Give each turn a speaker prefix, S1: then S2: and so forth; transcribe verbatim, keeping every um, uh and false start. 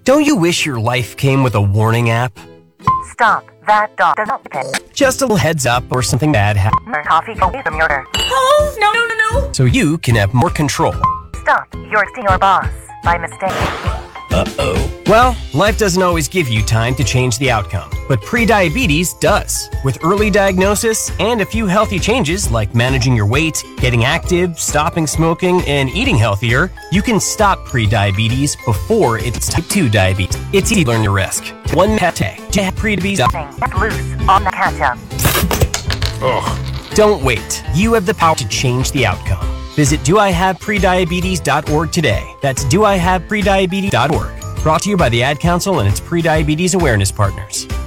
S1: Don't you wish your life came with a warning app?
S2: Stop. That dog does not fit.
S1: Just a little heads up or something bad happens.
S2: More coffee away from your order.
S3: Oh, no, no, no, no.
S1: So you can have more control.
S2: Stop. You're seeing your boss by mistake.
S1: Uh-oh. Well, life doesn't always give you time to change the outcome, but prediabetes does. With early diagnosis and a few healthy changes like managing your weight, getting active, stopping smoking, and eating healthier, you can stop prediabetes before it's type two diabetes. It's easy to learn your risk. One pet day to have prediabetes.
S2: Get loose on the ketchup.
S1: Ugh. Don't wait. You have the power to change the outcome. Visit do I have prediabetes dot org today. That's do I have prediabetes dot org. Brought to you by the Ad Council and its prediabetes awareness partners.